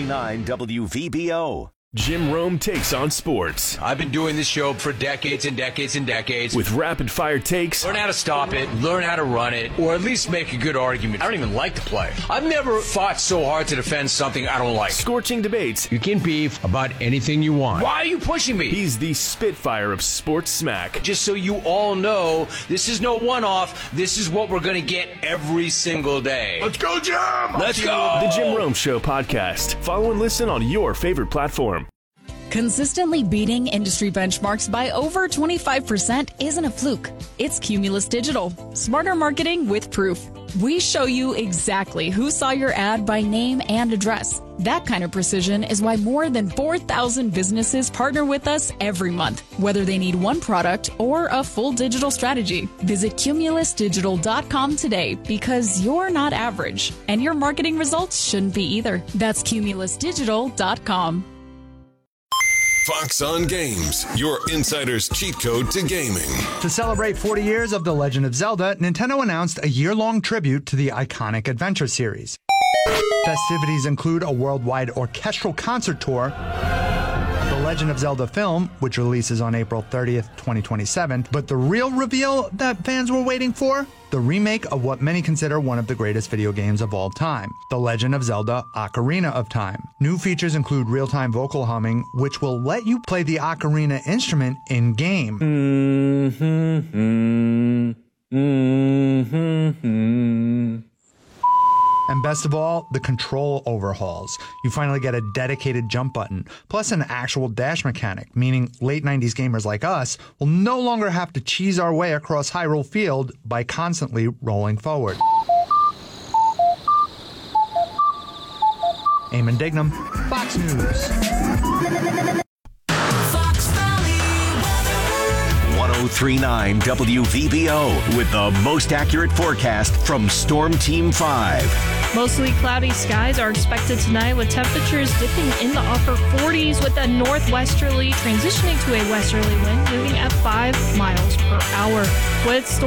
1039 WVBO. Jim Rome takes on sports. I've been doing this show for decades and decades and decades. With rapid-fire takes. Learn how to stop it, learn how to run it, or at least make a good argument. I don't even like to play. I've never fought so hard to defend something I don't like. Scorching debates. You can beef about anything you want. Why are you pushing me? He's the Spitfire of sports smack. Just so you all know, this is no one-off. This is what we're going to get every single day. Let's go, Jim! Let's go! The Jim Rome Show podcast. Follow and listen on your favorite platform. Consistently beating industry benchmarks by over 25% isn't a fluke. It's Cumulus Digital. Smarter marketing with proof. We show you exactly who saw your ad by name and address. That kind of precision is why more than 4,000 businesses partner with us every month, whether they need one product or a full digital strategy. Visit cumulusdigital.com today because you're not average, and your marketing results shouldn't be either. That's cumulusdigital.com. Fox on Games, your insider's cheat code to gaming. To celebrate 40 years of The Legend of Zelda, Nintendo announced a year-long tribute to the iconic adventure series. Festivities include a worldwide orchestral concert tour, The Legend of Zelda film, which releases on April 30th, 2027, but the real reveal that fans were waiting for? The remake of what many consider one of the greatest video games of all time, The Legend of Zelda: Ocarina of Time. New features include real-time vocal humming, which will let you play the ocarina instrument in-game. And best of all, the control overhauls. You finally get a dedicated jump button, plus an actual dash mechanic, meaning late 90s gamers like us will no longer have to cheese our way across Hyrule Field by constantly rolling forward. Eamon Dignam, Fox News. 1039 WVBO with the most accurate forecast from Storm Team 5. Mostly cloudy skies are expected tonight with temperatures dipping in the upper 40s with a northwesterly transitioning to a westerly wind moving at 5 miles per hour. With storm